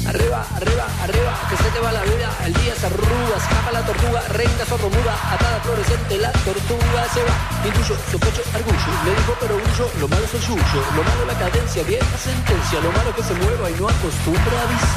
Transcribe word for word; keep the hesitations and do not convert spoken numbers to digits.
Arriba, arriba, arriba, que se te va la vida. El día se arruga, escapa la tortuga, reina sordomuda, atada fluorescente, la tortuga se va. Intuyo, sospecho, argullo, le digo pero huyo, lo malo es el yuyo, lo malo la cadencia, vieja sentencia, lo malo que se mueva y no acostumbra a avisar.